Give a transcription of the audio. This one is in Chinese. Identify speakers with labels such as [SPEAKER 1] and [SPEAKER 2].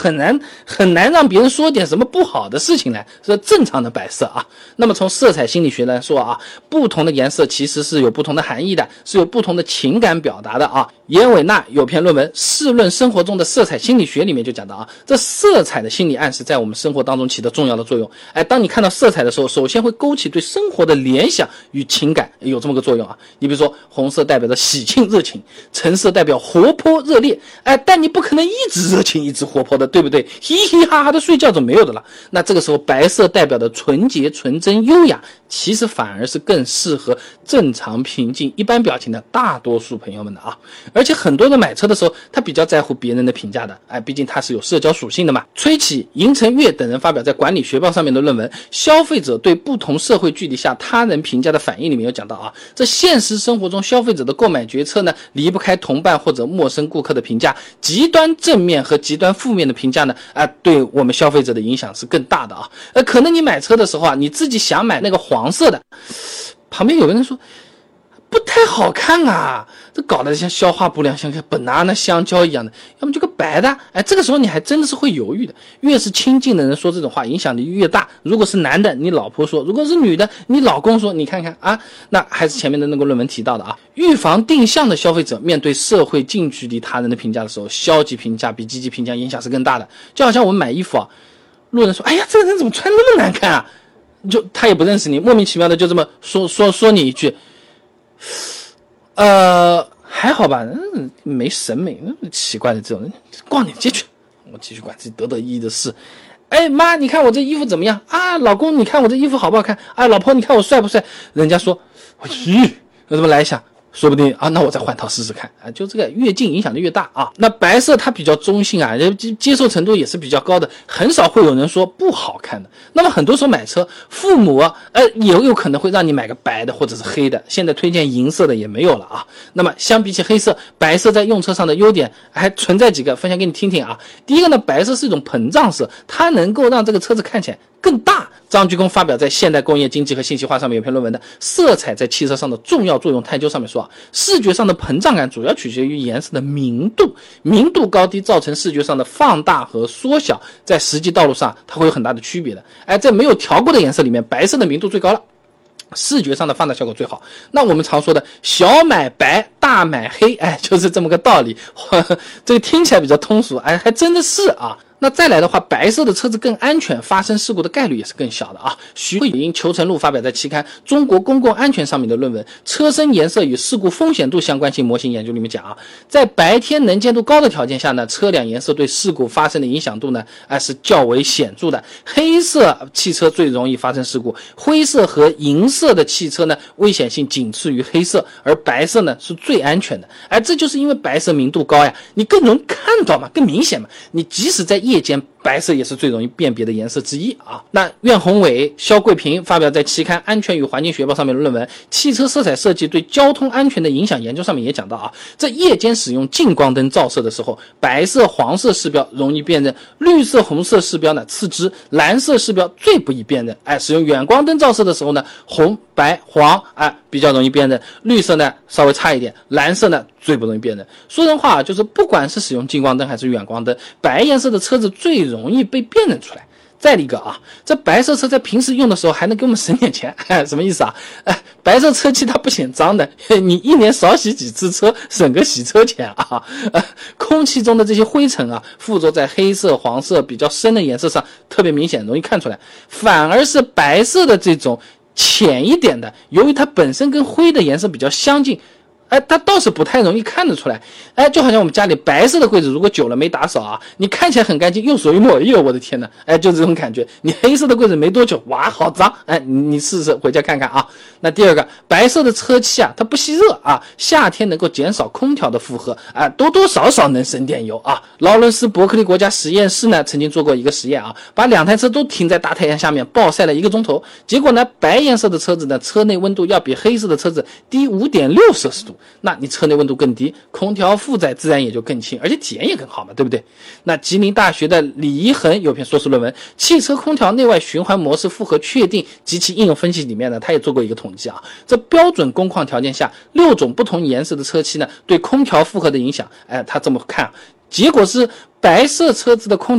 [SPEAKER 1] 很难让别人说点什么不好的事情来，是正常的白色啊。那么从色彩心理学来说啊，不同的颜色其实是有不同的含义的，是有不同的情感表达的啊。严伟纳有篇论文《试论生活中的色彩心理学》里面就讲到啊，这色彩的心理暗示在我们生活当中起着重要的作用。当你看到色彩的时候，首先会勾起对生活的联想与情感，有这么个作用啊。你比如说红色代表着喜庆热情，橙色代表活泼热烈，但你不可能一直热情一直活泼的，对不对？嘻嘻哈哈的睡觉就没有的了。那这个时候白色代表的纯洁纯真优雅，其实反而是更适合正常平静一般表情的大多数朋友们的啊。而且很多人买车的时候他比较在乎别人的评价的，毕竟他是有社交属性的嘛。崔启、银成月等人发表在管理学报上面的论文《消费者对不同社会距离下他人评价的反应》里面有讲到啊，这现实生活中消费者的购买决策呢，离不开同伴或者陌生顾客的评价，极端正面和极端负面的评价呢，对我们消费者的影响是更大的啊。可能你买车的时候啊，你自己想买那个黄色的，旁边有个人说不太好看啊，这搞得像消化不良，像个banana香蕉一样的，要么就个白的。这个时候你还真的是会犹豫的。越是亲近的人说这种话，影响力越大。如果是男的，你老婆说；如果是女的，你老公说。你看看啊，那还是前面的那个论文提到的啊，预防定向的消费者面对社会近距离他人的评价的时候，消极评价比积极评价影响是更大的。就好像我们买衣服啊，路人说：“哎呀，这个人怎么穿那么难看啊？”他也不认识你，莫名其妙的就这么说你一句。还好吧，没审美，奇怪的这种人，逛点街去，我继续管自己得意的事。妈，你看我这衣服怎么样啊？老公，你看我这衣服好不好看？老婆，你看我帅不帅？人家说，我怎么来一下？说不定啊，那我再换套试试看啊！就这个越近影响力越大啊。那白色它比较中性啊，接受程度也是比较高的，很少会有人说不好看的。那么很多时候买车，父母也有可能会让你买个白的或者是黑的，现在推荐银色的也没有了啊。那么相比起黑色，白色在用车上的优点还存在几个，分享给你听听啊。第一个呢，白色是一种膨胀色，它能够让这个车子看起来更大。张居功发表在《现代工业经济和信息化》上面有篇论文的《色彩在汽车上的重要作用探究》上面说啊，视觉上的膨胀感主要取决于颜色的明度，明度高低造成视觉上的放大和缩小，在实际道路上它会有很大的区别的。在没有调过的颜色里面，白色的明度最高了，视觉上的放大效果最好。那我们常说的小买白大买黑，就是这么个道理。这个听起来比较通俗，还真的是啊。那再来的话，白色的车子更安全，发生事故的概率也是更小的啊。徐慧英、裘成禄发表在期刊《中国公共安全》上面的论文《车身颜色与事故风险度相关性模型研究》里面讲啊，在白天能见度高的条件下呢，车辆颜色对事故发生的影响度呢，是较为显著的。黑色汽车最容易发生事故，灰色和银色的汽车呢，危险性仅次于黑色，而白色呢是最安全的。这就是因为白色明度高呀，你更容易看到嘛，更明显嘛。你即使在夜间，白色也是最容易辨别的颜色之一啊。那苑宏伟、肖桂平发表在期刊《安全与环境学报》上面的论文《汽车色彩设计对交通安全的影响研究》上面也讲到啊，在夜间使用近光灯照射的时候，白色、黄色视标容易辨认，绿色、红色视标呢次之，蓝色视标最不易辨认。使用远光灯照射的时候呢，红、白、黄比较容易辨认，绿色呢稍微差一点，蓝色呢最不容易辨认。说人话就是不管是使用近光灯还是远光灯，白颜色的车子最容易被辨认出来。再一个啊，这白色车在平时用的时候还能给我们省点钱，什么意思啊？白色车漆它不显脏的，你一年少洗几次车，省个洗车钱啊。空气中的这些灰尘啊，附着在黑色、黄色比较深的颜色上，特别明显，容易看出来。反而是白色的这种浅一点的，由于它本身跟灰的颜色比较相近，它倒是不太容易看得出来。就好像我们家里白色的柜子如果久了没打扫啊，你看起来很干净，用手一抹，我的天哪，就这种感觉。你黑色的柜子没多久，哇，好脏，你试试回家看看啊。那第二个，白色的车漆啊，它不吸热啊，夏天能够减少空调的负荷多多少少能省点油啊。劳伦斯伯克利国家实验室呢曾经做过一个实验啊，把2台车都停在大太阳下面暴晒了1个钟头，结果呢，白颜色的车子呢，车内温度要比黑色的车子低5.6摄氏度，那你车内温度更低，空调负载自然也就更轻，而且体验也更好嘛，对不对？那吉林大学的李一恒有篇硕士论文《汽车空调内外循环模式负荷确定及其应用分析》里面呢，他也做过一个统计啊，这标准工况条件下6种不同颜色的车漆呢，对空调负荷的影响，他这么看，结果是白色车子的空